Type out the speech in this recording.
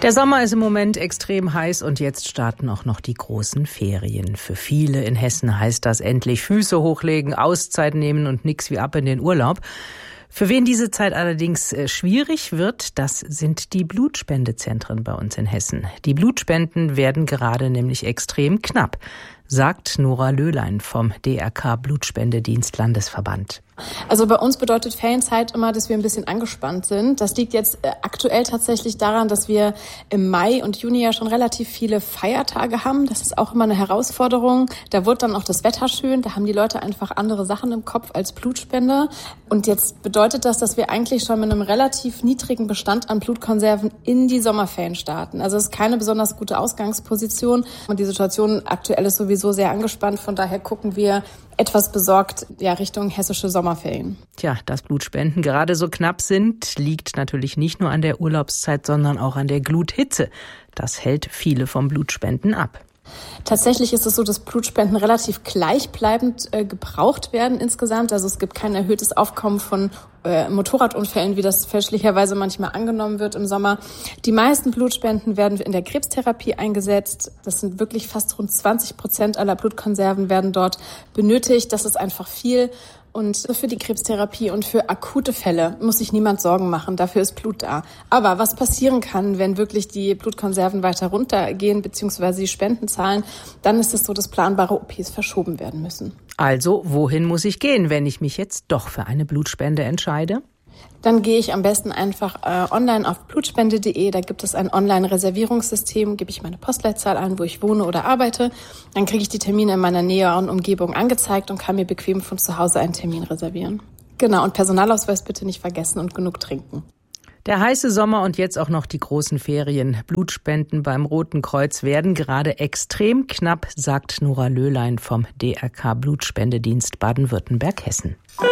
Der Sommer ist im Moment extrem heiß und jetzt starten auch noch die großen Ferien. Für viele in Hessen heißt das endlich Füße hochlegen, Auszeit nehmen und nix wie ab in den Urlaub. Für wen diese Zeit allerdings schwierig wird, das sind die Blutspendezentren bei uns in Hessen. Die Blutspenden werden gerade nämlich extrem knapp, sagt Nora Löhlein vom DRK Blutspendedienst Landesverband. Also bei uns bedeutet Ferienzeit immer, dass wir ein bisschen angespannt sind. Das liegt jetzt aktuell tatsächlich daran, dass wir im Mai und Juni ja schon relativ viele Feiertage haben. Das ist auch immer eine Herausforderung. Da wird dann auch das Wetter schön. Da haben die Leute einfach andere Sachen im Kopf als Blutspende. Und jetzt bedeutet das, dass wir eigentlich schon mit einem relativ niedrigen Bestand an Blutkonserven in die Sommerferien starten. Also es ist keine besonders gute Ausgangsposition. Und die Situation aktuell ist sowieso sehr angespannt. Von daher gucken wir etwas besorgt Richtung hessische Sommerferien. Tja, dass Blutspenden gerade so knapp sind, liegt natürlich nicht nur an der Urlaubszeit, sondern auch an der Gluthitze. Das hält viele vom Blutspenden ab. Tatsächlich ist es so, dass Blutspenden relativ gleichbleibend gebraucht werden insgesamt. Also es gibt kein erhöhtes Aufkommen von Motorradunfällen, wie das fälschlicherweise manchmal angenommen wird im Sommer. Die meisten Blutspenden werden in der Krebstherapie eingesetzt. Das sind wirklich fast rund 20% aller Blutkonserven werden dort benötigt. Das ist einfach viel. Und für die Krebstherapie und für akute Fälle muss sich niemand Sorgen machen. Dafür ist Blut da. Aber was passieren kann, wenn wirklich die Blutkonserven weiter runtergehen bzw. die Spendenzahlen, dann ist es so, dass planbare OPs verschoben werden müssen. Also, wohin muss ich gehen, wenn ich mich jetzt doch für eine Blutspende entscheide? Dann gehe ich am besten einfach online auf blutspende.de. Da gibt es ein Online-Reservierungssystem. Gebe ich meine Postleitzahl ein, wo ich wohne oder arbeite. Dann kriege ich die Termine in meiner näheren Umgebung angezeigt und kann mir bequem von zu Hause einen Termin reservieren. Genau, und Personalausweis bitte nicht vergessen und genug trinken. Der heiße Sommer und jetzt auch noch die großen Ferien. Blutspenden beim Roten Kreuz werden gerade extrem knapp, sagt Nora Löhlein vom DRK Blutspendedienst Baden-Württemberg-Hessen.